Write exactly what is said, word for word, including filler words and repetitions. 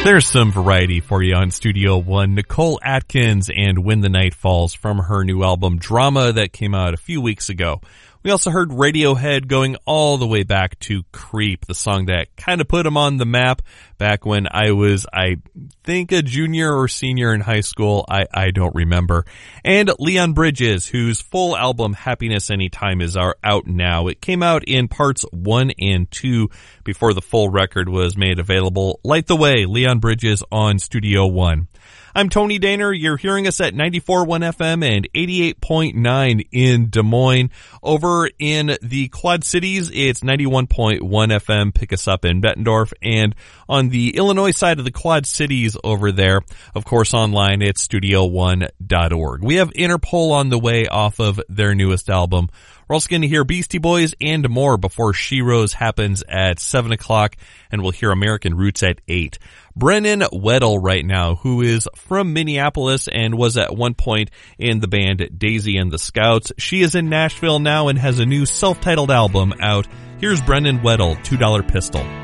There's some variety for you on Studio One. Nicole Atkins and When the Night Falls from her new album Drama that came out a few weeks ago. We also heard Radiohead going all the way back to Creep, the song that kind of put them on the map back when I was, I think, a junior or senior in high school. I, I don't remember. And Leon Bridges, whose full album Happiness Anytime is out now. It came out in parts one and two before the full record was made available. Light the Way, Leon Bridges on Studio One. I'm Tony Daner. You're hearing us at ninety-four point one F M and eighty-eight point nine in Des Moines. Over in the Quad Cities, it's ninety-one point one F M. Pick us up in Bettendorf. And on the Illinois side of the Quad Cities over there, of course, online, it's studio one dot org. We have Interpol on the way off of their newest album. We're also going to hear Beastie Boys and more before She Rose happens at seven o'clock, and we'll hear American Roots at eight. Brennan Weddle right now, who is from Minneapolis and was at one point in the band Daisy and the Scouts. She is in Nashville now and has a new self-titled album out. Here's Brennan Weddle, two dollar Pistol.